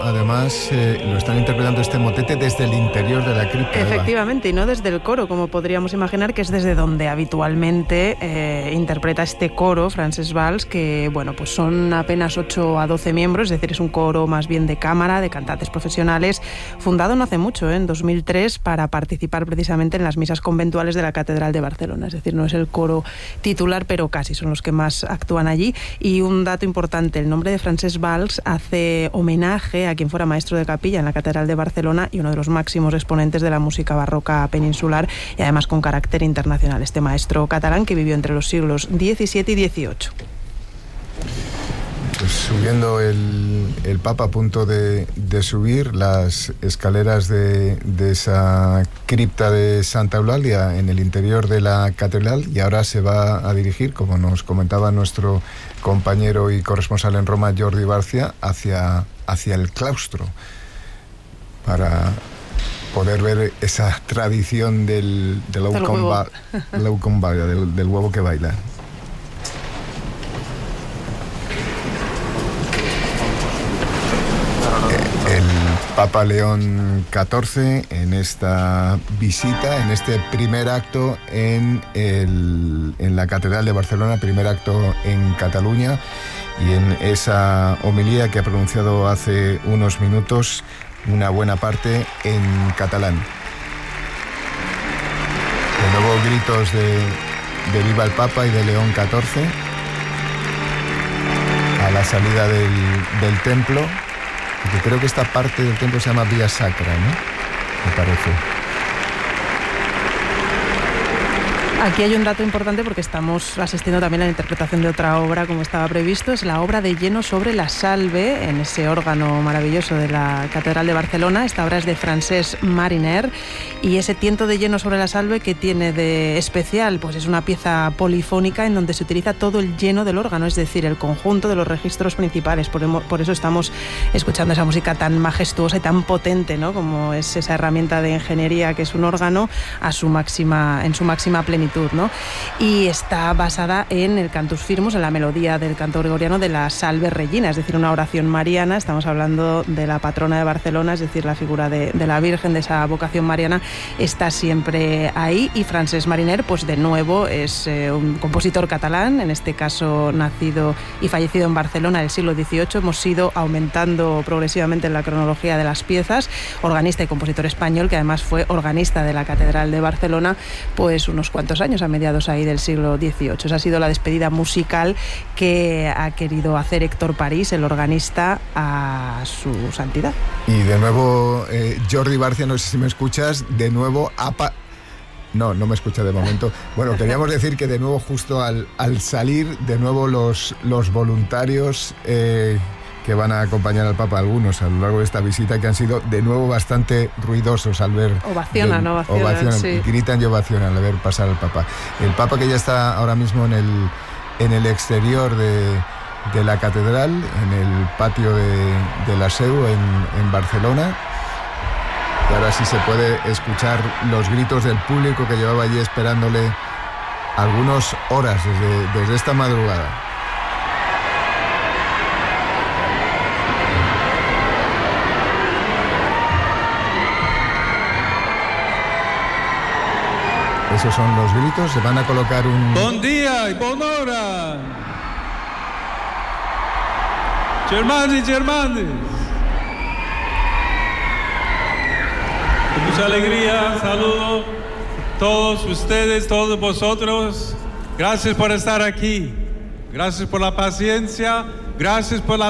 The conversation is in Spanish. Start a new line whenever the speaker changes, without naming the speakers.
además lo están interpretando este motete desde el interior de la cripta.
Efectivamente, y no desde el coro, como podríamos imaginar, que es desde donde habitualmente interpreta este coro, Francesc Valls, que bueno, pues son apenas 8 a 12 miembros, es decir, es un coro más bien de cámara, de cantantes profesionales, fundado no hace mucho, en 2003, para participar precisamente en las misas conventuales de la Catedral de Barcelona. Es decir, no es el coro titular, pero casi son los que más actúan allí. Y un dato importante, el nombre de Francesc Valls hace homenaje a quien fuera maestro de capilla en la Catedral de Barcelona y uno de los máximos exponentes de la música barroca peninsular, y además con carácter internacional, este maestro catalán que vivió entre los siglos XVII y XVIII.
Pues subiendo el Papa, a punto de subir las escaleras de esa cripta de Santa Eulalia en el interior de la catedral, y ahora se va a dirigir, como nos comentaba nuestro compañero y corresponsal en Roma, Jordi Barcia, hacia el claustro, para poder ver esa tradición del huevo que baila. Papa León XIV en esta visita, en este primer acto en la Catedral de Barcelona, primer acto en Cataluña, y en esa homilía que ha pronunciado hace unos minutos, una buena parte en catalán. De nuevo gritos de Viva el Papa y de León XIV a la salida del templo. Porque creo que esta parte del templo se llama Vía Sacra, ¿no? Me parece.
Aquí hay un dato importante porque estamos asistiendo también a la interpretación de otra obra como estaba previsto. Es la obra de Lleno sobre la Salve, en ese órgano maravilloso de la Catedral de Barcelona. Esta obra es de Francesc Mariner, y ese tiento de Lleno sobre la Salve, que tiene de especial, pues es una pieza polifónica en donde se utiliza todo el lleno del órgano, es decir, el conjunto de los registros principales. Por eso estamos escuchando esa música tan majestuosa y tan potente, ¿no? Como es esa herramienta de ingeniería que es un órgano en su máxima plenitud, ¿no? Y está basada en el Cantus Firmus, en la melodía del canto gregoriano de la Salve Regina, es decir, una oración mariana. Estamos hablando de la patrona de Barcelona, es decir, la figura de la Virgen, de esa vocación mariana, está siempre ahí. Y Francesc Mariner, pues de nuevo, es un compositor catalán, en este caso nacido y fallecido en Barcelona en el siglo XVIII. Hemos ido aumentando progresivamente en la cronología de las piezas. Organista y compositor español, que además fue organista de la Catedral de Barcelona, pues unos cuantos años, a mediados ahí del siglo XVIII. Esa ha sido la despedida musical que ha querido hacer Héctor París, el organista, a su santidad.
Y de nuevo, Jordi Barcia, no sé si me escuchas, de nuevo No me escucha de momento. Bueno, queríamos decir que de nuevo, justo al salir, de nuevo los voluntarios que van a acompañar al Papa, algunos a lo largo de esta visita, que han sido de nuevo bastante ruidosos al ver...
Ovacionan, sí.
Gritan y ovacionan al ver pasar al Papa. El Papa, que ya está ahora mismo en el exterior de la catedral, en el patio de la Seu, en Barcelona. Y ahora sí se puede escuchar los gritos del público que llevaba allí esperándole algunas horas desde esta madrugada. Esos son los gritos. Se van a colocar un...
Bon dia y bona hora. Germans y germanes. Con mucha alegría saludo a todos ustedes, todos vosotros. Gracias por estar aquí. Gracias por la paciencia. Gracias por la